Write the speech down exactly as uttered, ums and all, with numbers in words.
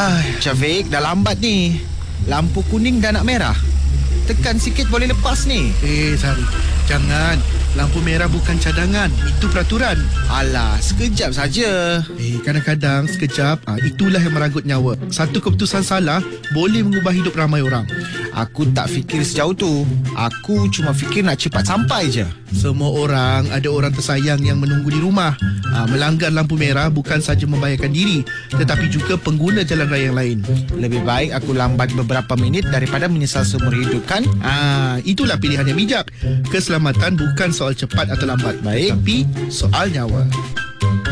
Syafiq, dah lambat ni. Lampu kuning dah nak merah. Tekan sikit boleh lepas ni. Eh Sari, jangan. Lampu merah bukan cadangan, itu peraturan. Alah, sekejap saja. Eh, kadang-kadang sekejap, ah, itulah yang meranggut nyawa. Satu keputusan salah boleh mengubah hidup ramai orang. Aku tak fikir sejauh tu. Aku cuma fikir nak cepat sampai je. Semua orang ada orang tersayang yang menunggu di rumah. Ah, melanggar lampu merah bukan saja membahayakan diri, tetapi juga pengguna jalan raya yang lain. Lebih baik aku lambat beberapa minit daripada menyesal seumur hidup, kan? Ah, itulah pilihan yang bijak. Keselamatan bukan soal cepat atau lambat, Baik. tapi soal nyawa.